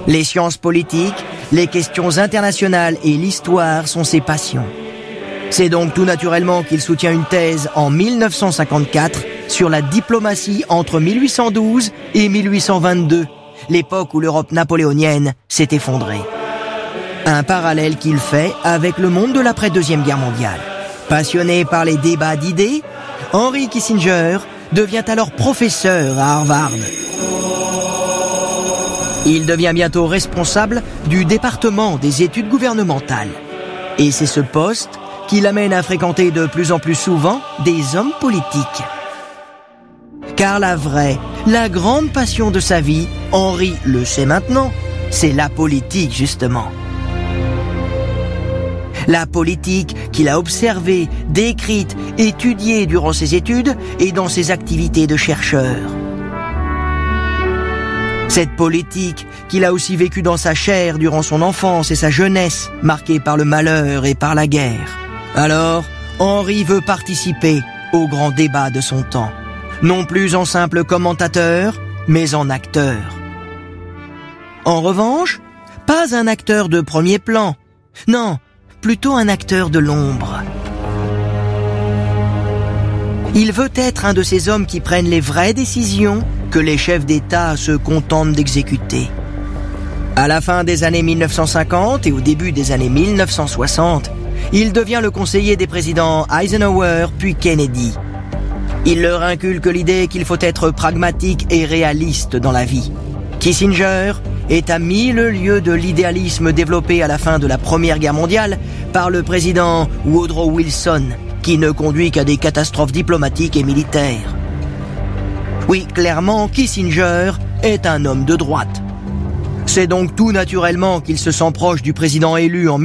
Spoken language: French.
Les sciences politiques, les questions internationales et l'histoire sont ses passions. C'est donc tout naturellement qu'il soutient une thèse en 1954 sur la diplomatie entre 1812 et 1822, l'époque où l'Europe napoléonienne s'est effondrée. Un parallèle qu'il fait avec le monde de l'après-Deuxième Guerre mondiale. Passionné par les débats d'idées, Henry Kissinger devient alors professeur à Harvard. Il devient bientôt responsable du département des études gouvernementales. Et c'est ce poste qui l'amène à fréquenter de plus en plus souvent des hommes politiques. Car la grande passion de sa vie, Henry le sait maintenant, c'est la politique justement. La politique qu'il a observée, décrite, étudiée durant ses études et dans ses activités de chercheur. Cette politique qu'il a aussi vécue dans sa chair durant son enfance et sa jeunesse, marquée par le malheur et par la guerre. Alors, Henry veut participer au grand débat de son temps, non plus en simple commentateur, mais en acteur. En revanche, pas un acteur de premier plan, non, plutôt un acteur de l'ombre. Il veut être un de ces hommes qui prennent les vraies décisions que les chefs d'État se contentent d'exécuter. À la fin des années 1950 et au début des années 1960, il devient le conseiller des présidents Eisenhower puis Kennedy. Il leur inculque l'idée qu'il faut être pragmatique et réaliste dans la vie. Kissinger est à 1000 lieues de l'idéalisme développé à la fin de la Première Guerre mondiale par le président Woodrow Wilson, qui ne conduit qu'à des catastrophes diplomatiques et militaires. Oui, clairement, Kissinger est un homme de droite. C'est donc tout naturellement qu'il se sent proche du président élu en